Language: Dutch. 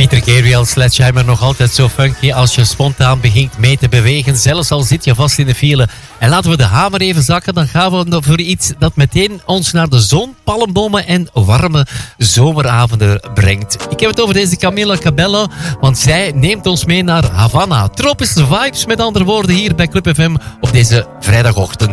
Peter Gabriel, Sledgehammer, nog altijd zo funky als je spontaan begint mee te bewegen. Zelfs al zit je vast in de file. En laten we de hamer even zakken, dan gaan we voor iets dat meteen ons naar de zon, palmbomen en warme zomeravonden brengt. Ik heb het over deze Camila Cabello, want zij neemt ons mee naar Havana. Tropische vibes, met andere woorden, hier bij Club FM op deze vrijdagochtend.